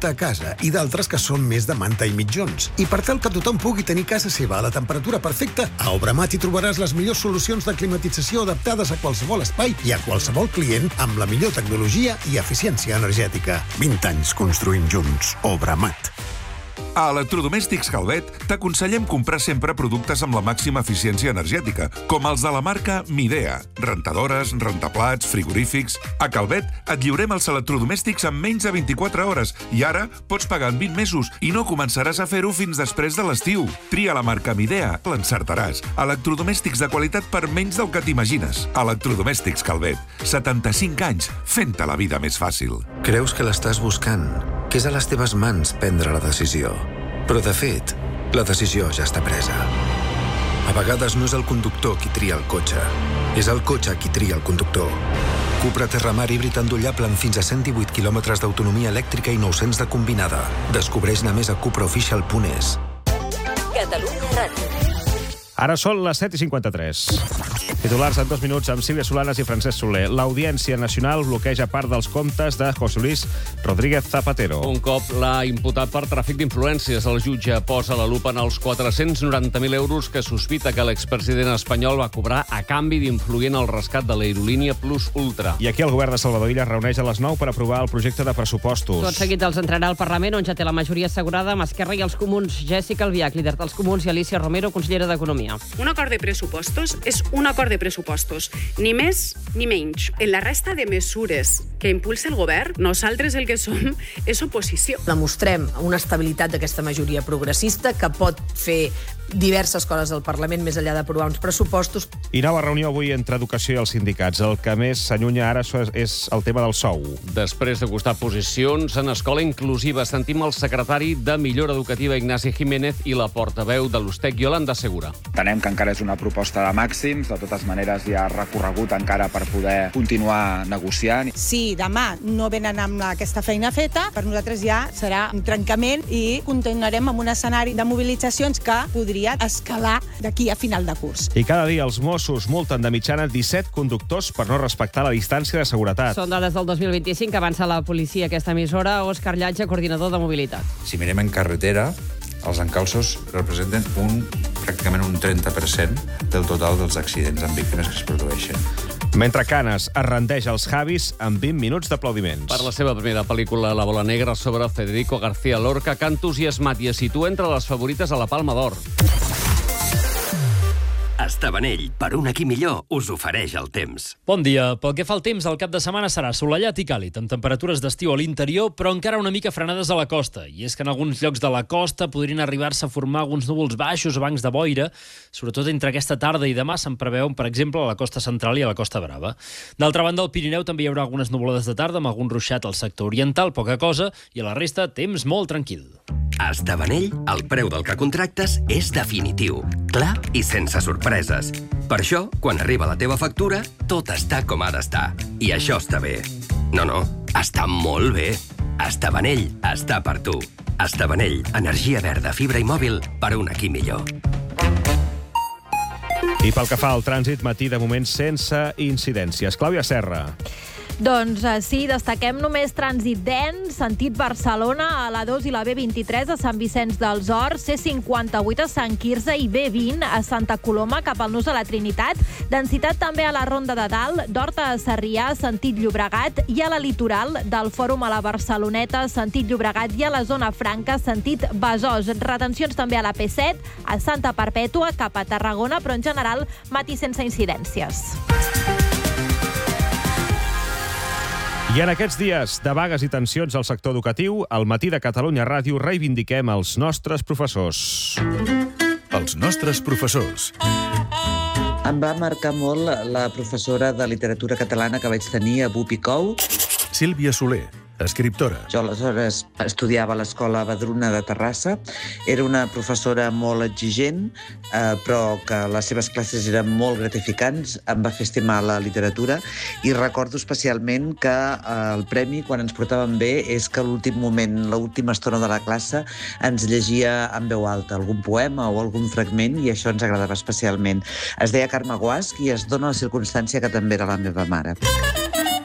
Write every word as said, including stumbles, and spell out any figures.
directe a casa i d'altres que són més de manta i mitjons. I per tal que tothom pugui tenir casa seva a la temperatura perfecta, a Obramat hi trobaràs les millors solucions de climatització adaptades a qualsevol espai i a qualsevol client amb la millor tecnologia i eficiència energètica. vint anys construint junts. Obramat. A Electrodomèstics Calvet t'aconsellem comprar sempre productes amb la màxima eficiència energètica, com els de la marca Midea. Rentadores, rentaplats, frigorífics... A Calvet et lliurem els electrodomèstics en menys de vint-i-quatre hores i ara pots pagar en vint mesos i no començaràs a fer-ho fins després de l'estiu. Tria la marca Midea, l'encertaràs. Electrodomèstics de qualitat per menys del que t'imagines. Electrodomèstics Calvet. setanta-cinc anys fent-te la vida més fàcil. Creus que l'estàs buscant, que és a les teves mans prendre la decisió. Però, de fet, la decisió ja està presa. A vegades no és el conductor qui tria el cotxe, és el cotxe qui tria el conductor. Cupra Terramar híbrid endollable amb fins a cent divuit quilòmetres d'autonomia elèctrica i nou-cents de combinada. Descobreix-ne més a cupraofficial punt es. Catalunya Ràdio. Ara són les set i cinquanta-tres. Titulars en dos minuts amb Sílvia Solanas i Francesc Soler. L'Audiència Nacional bloqueja part dels comptes de José Luis Rodríguez Zapatero. Un cop l'ha imputat per tràfic d'influències. El jutge posa la lupa en els quatre-cents noranta mil euros que sospita que l'expresident espanyol va cobrar a canvi d'influir en el rescat de l'aerolínia Plus Ultra. I aquí el govern de Salvador Illa es reuneix a les nou per aprovar el projecte de pressupostos. Tot seguit els entrarà al Parlament, on ja té la majoria assegurada amb Esquerra i els comuns. Jèssica Albiach, líder dels comuns, i Alicia Romero, consellera d'Economia. Un acord de pressupostos és un acord de pressupostos, ni més ni menys. En la resta de mesures que impulsa el govern, nosaltres el que som és oposició. Demostrem una estabilitat d'aquesta majoria progressista que pot fer diverses coses al Parlament més enllà d'aprovar uns pressupostos. I nova reunió avui entre educació i els sindicats. El que més s'allunya ara és el tema del sou. Després de costar posicions en escola inclusiva, sentim el secretari de Millora Educativa, Ignasi Jiménez, i la portaveu de l'Ustec, Yolanda Segura. Entenem que encara és una proposta de màxims, de totes maneres hi ha recorregut encara per poder continuar negociant. Si demà no venen amb aquesta feina feta, per nosaltres ja serà un trencament i continuarem amb un escenari de mobilitzacions que podria escalar d'aquí a final de curs. I cada dia els Mossos multen de mitjana disset conductors per no respectar la distància de seguretat. Són dades del dos mil vint-i-cinc que avança la policia aquesta emissora. Òscar Llatge, coordinador de mobilitat. Si mirem en carretera, els encalços representen un, pràcticament un trenta per cent del total dels accidents amb víctimes que es produeixen. Mentre Canes es rendeix als Javis amb vint minuts d'aplaudiments. Per la seva primera pel·lícula, La bola negra, sobre Federico García Lorca, que ha entusiasmat i es situa entre les favorites a la Palma d'Or. Estabanell, per un aquí millor, us ofereix el temps. Bon dia. Pel que fa al temps, el cap de setmana serà assolellat i càlid, amb temperatures d'estiu a l'interior, però encara una mica frenades a la costa. I és que en alguns llocs de la costa podrien arribar-se a formar alguns núvols baixos o bancs de boira, sobretot entre aquesta tarda i demà se'n preveuen, per exemple, a la costa central i a la Costa Brava. D'altra banda, al Pirineu també hi haurà algunes nuvolades de tarda, amb algun ruixat al sector oriental, poca cosa, i a la resta, temps molt tranquil. A Estabanell, el preu del que contractes és definitiu, clar i sense sorpreses. Per això, quan arriba la teva factura, tot està com ha d'estar. I això està bé. No, no, està molt bé. Estabanell està per tu. Estabanell, energia verda, fibra i mòbil per un aquí millor. I pel que fa al trànsit, matí de moment sense incidències. Clàudia Serra. Doncs sí, destaquem només trànsit dens, sentit Barcelona, a la dos i la B vint-i-tres a Sant Vicenç dels Horts, C cinquanta-vuit a Sant Quirze i B vint a Santa Coloma cap al Nus de la Trinitat. Densitat també a la Ronda de Dalt, d'Horta a Sarrià, sentit Llobregat, i a la Litoral, del Fòrum a la Barceloneta, sentit Llobregat, i a la Zona Franca, sentit Besòs. Retencions també a la P set, a Santa Perpètua, cap a Tarragona, però en general matí sense incidències. I en aquests dies de vagues i tensions al sector educatiu, al Matí de Catalunya Ràdio reivindiquem els nostres professors. Els nostres professors. Em va marcar molt la professora de literatura catalana que vaig tenir a Bupicou. Sílvia Soler, escriptora. Jo aleshores estudiava a l'Escola Badruna de Terrassa. Era una professora molt exigent, eh, però que les seves classes eren molt gratificants. Em va fer estimar la literatura i recordo especialment que eh, el premi, quan ens portàvem bé, és que a l'últim moment, l'última estona de la classe, ens llegia en veu alta algun poema o algun fragment i això ens agradava especialment. Es deia Carme Guasch i es dona la circumstància que també era la meva mare.